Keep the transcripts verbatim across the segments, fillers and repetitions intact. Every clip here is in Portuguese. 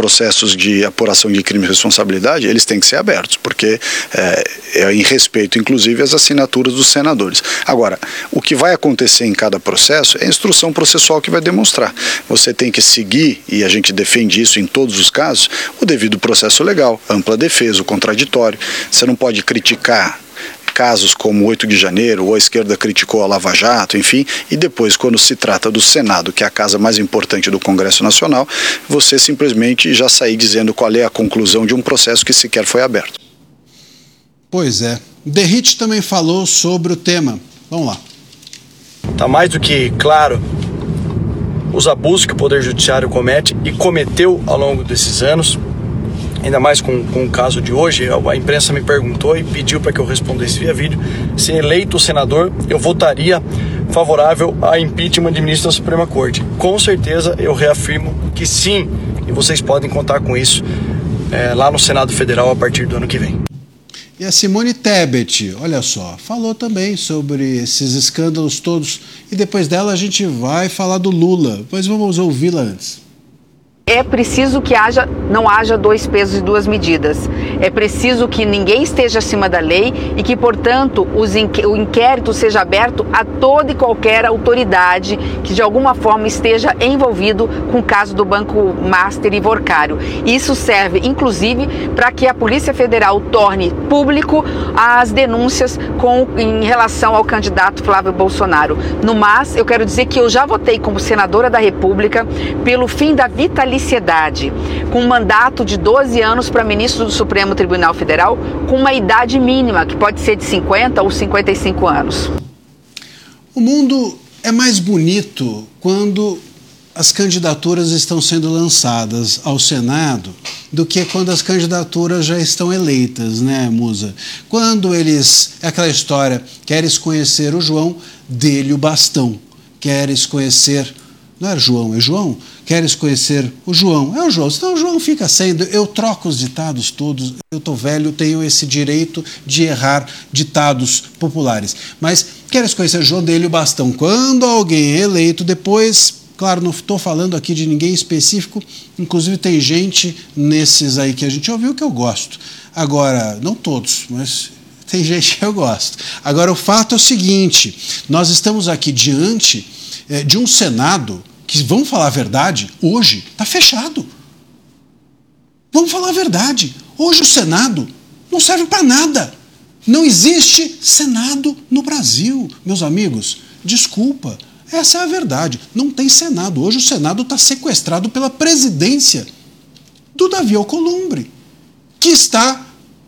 processos de apuração de crime e responsabilidade, eles têm que ser abertos, porque é, é em respeito, inclusive, às assinaturas dos senadores. Agora, o que vai acontecer em cada processo é a instrução processual que vai demonstrar. Você tem que seguir, e a gente defende isso em todos os casos, o devido processo legal, ampla defesa, o contraditório. Você não pode criticar casos como oito de janeiro, ou a esquerda criticou a Lava Jato, enfim, e depois, quando se trata do Senado, que é a casa mais importante do Congresso Nacional, você simplesmente já sair dizendo qual é a conclusão de um processo que sequer foi aberto. Pois é. Derrite também falou sobre o tema. Vamos lá. Está mais do que claro os abusos que o Poder Judiciário comete e cometeu ao longo desses anos. Ainda mais com, com o caso de hoje, a imprensa me perguntou e pediu para que eu respondesse via vídeo se eleito senador eu votaria favorável a impeachment de ministro da Suprema Corte. Com certeza eu reafirmo que sim, e vocês podem contar com isso é, lá no Senado Federal a partir do ano que vem. E a Simone Tebet, olha só, falou também sobre esses escândalos todos, e depois dela a gente vai falar do Lula, pois vamos ouvi-la antes. É preciso que haja, não haja dois pesos e duas medidas. É preciso que ninguém esteja acima da lei e que, portanto, os inqu- o inquérito seja aberto a toda e qualquer autoridade que, de alguma forma, esteja envolvido com o caso do Banco Master e Vorcário. Isso serve, inclusive, para que a Polícia Federal torne público as denúncias com, em relação ao candidato Flávio Bolsonaro. No mais, eu quero dizer que eu já votei como senadora da República pelo fim da vitaliciedade, com um mandato de doze anos para ministro do Supremo Tribunal Federal, com uma idade mínima, que pode ser de cinquenta ou cinquenta e cinco anos. O mundo é mais bonito quando as candidaturas estão sendo lançadas ao Senado do que quando as candidaturas já estão eleitas, né, Musa? Quando eles, é aquela história, queres conhecer o João, dê-lhe o bastão. Queres conhecer, não é João, é João? Queres conhecer o João? É o João. Senão o João fica sendo. Eu troco os ditados todos. Eu estou velho, tenho esse direito de errar ditados populares. Mas queres conhecer o João, dele o bastão. Quando alguém é eleito, depois, claro, não estou falando aqui de ninguém específico, inclusive tem gente nesses aí que a gente ouviu que eu gosto. Agora, não todos, mas tem gente que eu gosto. Agora, o fato é o seguinte, nós estamos aqui diante é, de um Senado que, vamos falar a verdade, hoje está fechado. Vamos falar a verdade. Hoje o Senado não serve para nada. Não existe Senado no Brasil. Meus amigos, desculpa, essa é a verdade. Não tem Senado. Hoje o Senado está sequestrado pela presidência do Davi Alcolumbre, que está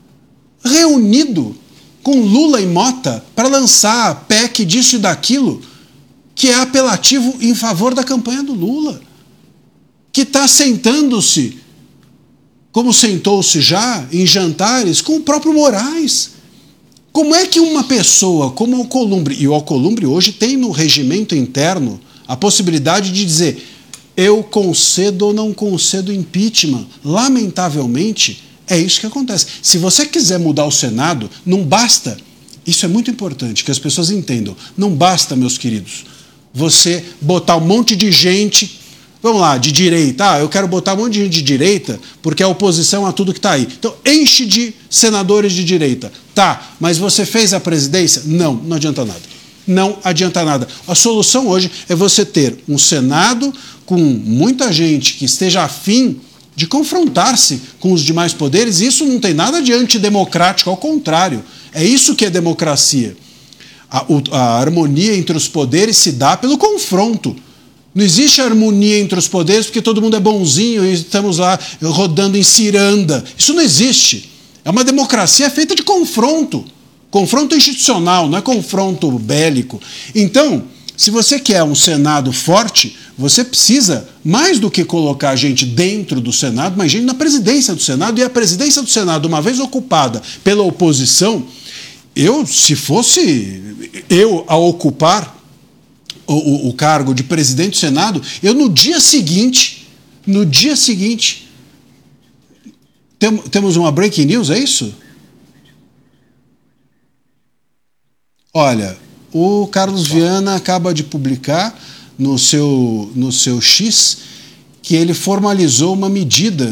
reunido com Lula e Mota para lançar a P E C disso e daquilo, que é apelativo em favor da campanha do Lula, que está sentando-se, como sentou-se já em jantares, com o próprio Moraes. Como é que uma pessoa como o Alcolumbre, e o Alcolumbre hoje tem no regimento interno a possibilidade de dizer eu concedo ou não concedo impeachment, lamentavelmente, é isso que acontece. Se você quiser mudar o Senado, não basta, isso é muito importante que as pessoas entendam, não basta, meus queridos, você botar um monte de gente, vamos lá, de direita, ah, eu quero botar um monte de gente de direita porque é oposição a tudo que está aí. Então, enche de senadores de direita. Tá, mas você fez a presidência? Não, não adianta nada. Não adianta nada. A solução hoje é você ter um Senado com muita gente que esteja afim de confrontar-se com os demais poderes. Isso não tem nada de antidemocrático, ao contrário. É isso que é democracia. A, a harmonia entre os poderes se dá pelo confronto. Não existe harmonia entre os poderes porque todo mundo é bonzinho e estamos lá rodando em ciranda. Isso não existe. É uma democracia feita de confronto. Confronto institucional, não é confronto bélico. Então, se você quer um Senado forte, você precisa, mais do que colocar gente dentro do Senado, mas gente na presidência do Senado. E a presidência do Senado, uma vez ocupada pela oposição, eu, se fosse eu a ocupar o, o, o cargo de presidente do Senado, eu no dia seguinte, no dia seguinte, tem, temos uma breaking news, é isso? Olha, o Carlos Viana acaba de publicar no seu, no seu X que ele formalizou uma medida